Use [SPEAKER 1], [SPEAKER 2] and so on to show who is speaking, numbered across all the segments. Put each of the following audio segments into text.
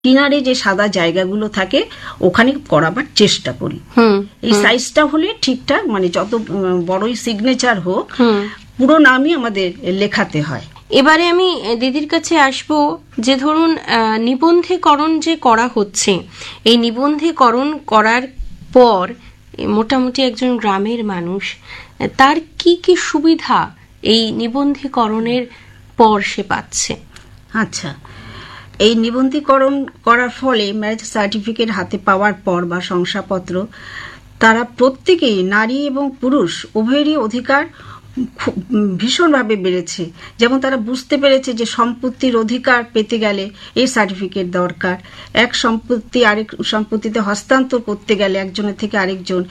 [SPEAKER 1] কিনারে যে সাদা জায়গাগুলো থাকে ওখানে করাবার চেষ্টা করি। এই সাইজটা হলে ঠিকঠাক, মানে যত বড়ই সিগনেচার হোক পুরো নামই আমাদের লেখাতে হয়।
[SPEAKER 2] এবারে আমি দিদির কাছে আসবো, যে ধরুন নিবন্ধীকরণ যে করা হচ্ছে, এই নিবন্ধীকরণ করার পর মোটামুটি একজন গ্রামের মানুষ তার কি কি সুবিধা এই নিবন্ধীকরণের পর সে পাচ্ছে?
[SPEAKER 1] আচ্ছা, এই নিবন্ধীকরণ করার ফলে ম্যারেজ সার্টিফিকেট হাতে পাওয়ার পর বা শংসাপত্র, তারা প্রত্যেকেই, নারী এবং পুরুষ উভয়েরই অধিকার ভীষণভাবে বেড়েছে। যেমন তারা বুঝতে পেরেছে যে সম্পত্তির অধিকার পেতে গেলে এই সার্টিফিকেট দরকার, এক সম্পত্তি আরেক সম্পত্তিতে হস্তান্তর করতে গেলে একজনের থেকে আরেকজন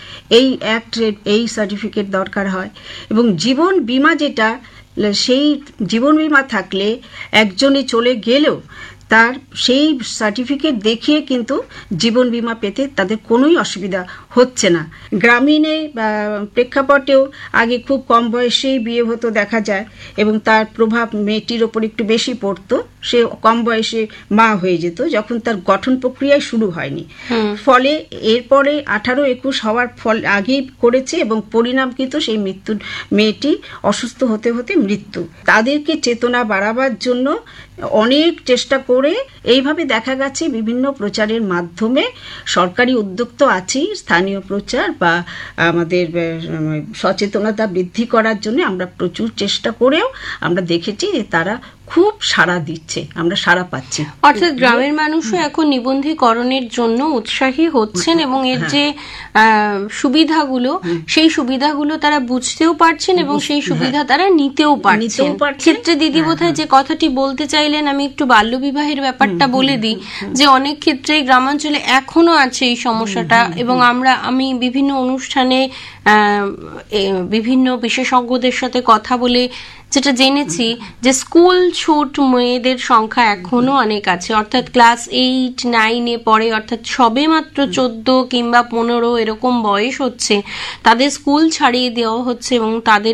[SPEAKER 1] এই সার্টিফিকেট দরকার হয়। এবং জীবন বীমা যেটা, সেই জীবন বীমা থাকলে একজনে চলে গেলেও তার সেই সার্টিফিকেট দেখিয়ে কিন্তু জীবন বীমা পেতে তাদের কোনোই অসুবিধা হচ্ছে না। গ্রামীণে প্রেক্ষাপটেও আগে খুব কম বয়সেই বিয়ে হতো দেখা যায়, এবং তার প্রভাব মেয়েটির ওপর একটু বেশি পড়তো। সে কম বয়সে মা হয়ে যেত যখন তার গঠন প্রক্রিয়ায় শুরু হয়নি। ফলে এরপরে 18-21 হওয়ার ফল আগেই করেছে, এবং পরিণাম কিন্তু সেই মৃত্যুর, মেয়েটি অসুস্থ হতে হতে মৃত্যু। তাদেরকে চেতনা বাড়াবার জন্য অনেক চেষ্টা করে এইভাবে দেখা গেছে বিভিন্ন প্রচারের মাধ্যমে, সরকারি উদ্যোগ তো আছেই, স্থানীয় প্রচার বা আমাদের সচেতনতা বৃদ্ধি করার জন্য আমরা প্রচুর চেষ্টা করেও আমরা দেখেছি যে তারা খুব সাড়া দিচ্ছে, আমরা সাড়া পাচ্ছি।
[SPEAKER 2] অর্থাৎ গ্রামের মানুষও এখন নিবন্ধীকরণের জন্য উৎসাহী হচ্ছেন, এবং এর যে সুবিধাগুলো, সেই সুবিধাগুলো তারা বুঝতেও পারছেন এবং সেই সুবিধা তারা নিতেও পারছেন। ক্ষেত্রে দিদি বোধহয় যে কথাটি বলতে চাইলেন, আমি একটু বাল্যবিবাহের ব্যাপারটা বলে দিই, যে অনেক ক্ষেত্রে গ্রামাঞ্চলে এখনো আছে এই সমস্যাটা, এবং আমি বিভিন্ন অনুষ্ঠানে বিভিন্ন বিশেষজ্ঞদের সাথে কথা বলে যেটা জেনেছি, যে স্কুল ছুট মেয়েদের সংখ্যা এখনো অনেক আছে। অর্থাৎ ক্লাস 8-9-এ পড়ে, অর্থাৎ সবে মাত্র 14 কিংবা 15 এরকম বয়স হচ্ছে, তাদের স্কুল ছাড়িয়ে দেওয়া হচ্ছে এবং তাদের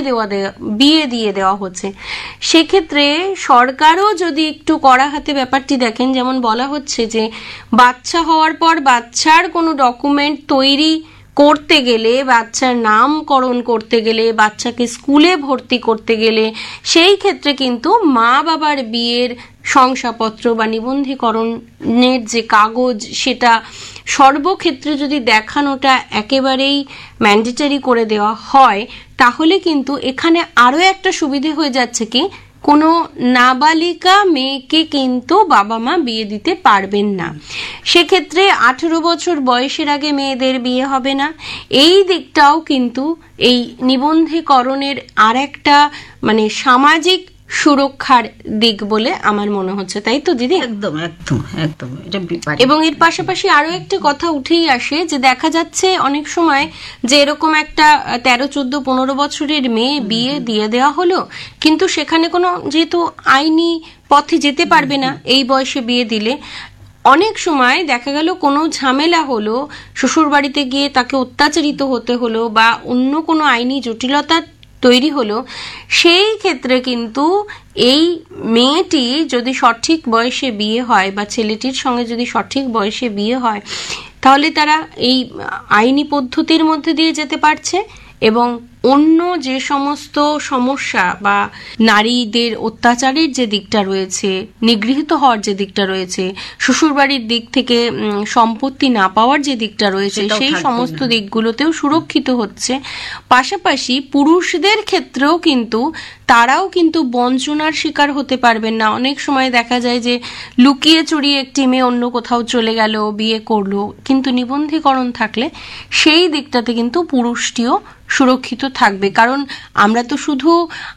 [SPEAKER 2] বিয়ে দিয়ে দেওয়া হচ্ছে। সেক্ষেত্রে সরকারও যদি একটু কড়া হাতে ব্যাপারটি দেখেন, যেমন বলা হচ্ছে যে বাচ্চা হওয়ার পর বাচ্চার কোনো ডকুমেন্ট তৈরি করতে গেলে, বাচ্চার নামকরণ করতে গেলে, বাচ্চাকে স্কুলে ভর্তি করতে গেলে, সেই ক্ষেত্রে কিন্তু মা বাবার বিয়ের শংসাপত্র বা নিবন্ধীকরণের যে কাগজ, সেটা সর্বক্ষেত্রে যদি দেখানোটা একেবারেই ম্যান্ডেটরি করে দেওয়া হয়, তাহলে কিন্তু এখানে আরো একটা সুবিধে হয়ে যাচ্ছে, কি কোনো নাবালিকা মেয়েকে কিন্তু বাবা মা বিয়ে দিতে পারবেন না। সেক্ষেত্রে 18 বছর বয়সের আগে মেয়েদের বিয়ে হবে না। এই দিকটাও কিন্তু এই নিবন্ধীকরণের আর একটা মানে সামাজিক সুরক্ষার দিক বলে আমার মনে হচ্ছে, তাই তো দিদি?
[SPEAKER 1] একদম একদম একদম।
[SPEAKER 2] এবং এর পাশাপাশি আরো একটা কথা উঠেই আসে, যে দেখা যাচ্ছে অনেক সময় যে এরকম একটা 13-14-15 বছরের মেয়ে বিয়ে দিয়ে দেওয়া হলো, কিন্তু সেখানে কোনো, যেহেতু আইনি পথে যেতে পারবে না এই বয়সে বিয়ে দিলে, অনেক সময় দেখা গেল কোনো ঝামেলা হলো, শ্বশুর বাড়িতে গিয়ে তাকে অত্যাচারিত হতে হলো বা অন্য কোনো আইনি জটিলতা তৈরি হলো, সেই ক্ষেত্রে কিন্তু এই মেয়েটি যদি সঠিক বয়সে বিয়ে হয় বা ছেলেটির সঙ্গে যদি সঠিক বয়সে বিয়ে হয়, তাহলে তারা এই আইনি পদ্ধতির মধ্যে দিয়ে যেতে পারছে, এবং অন্য যে সমস্ত সমস্যা বা নারীদের অত্যাচারের যে দিকটা রয়েছে, নিগৃহীত হওয়ার যে দিকটা রয়েছে, শ্বশুরবাড়ির দিক থেকে সম্পত্তি না পাওয়ার যে দিকটা রয়েছে, সেই সমস্ত দিকগুলোতেও সুরক্ষিত হচ্ছে। পাশাপাশি পুরুষদের ক্ষেত্রেও কিন্তু তারাও কিন্তু বঞ্চনার শিকার হতে পারবেন না। অনেক সময় দেখা যায় যে লুকিয়ে চুরিয়ে একটি মেয়ে অন্য কোথাও চলে গেল, বিয়ে করলো, কিন্তু নিবন্ধীকরণ থাকলে সেই দিকটাতে কিন্তু পুরুষটিও সুরক্ষিত থাকবে। কারণ আমরা তো শুধু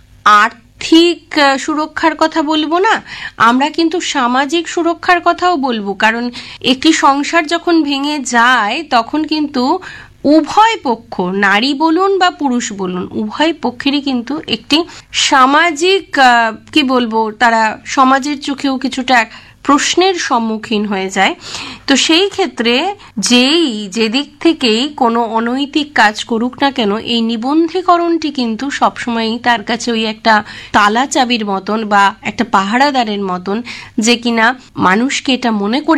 [SPEAKER 2] আর্থিক সুরক্ষার কথা বলবো না, আমরা কিন্তু সামাজিক সুরক্ষার কথাও বলবো। কারণ একটি সংসার যখন ভেঙে যায়, তখন কিন্তু উভয় পক্ষ, নারী বলুন বা পুরুষ বলুন, উভয় পক্ষেরই কিন্তু একটি সামাজিক, কি বলবো, তারা সমাজের চোখেও কিছুটা প্রশ্নের সম্মুখীন হয়ে যায়। তো সেই ক্ষেত্রে যেদিক থেকেই কোনো অনৈতিক কাজ করুক না কেন, এই নিবন্ধীকরণটি কিন্তু সবসময়ই তার কাছে ওই একটা তালা চাবির মতন বা একটা পাহারাদারের মতন, যে কিনা মানুষকে এটা মনে করি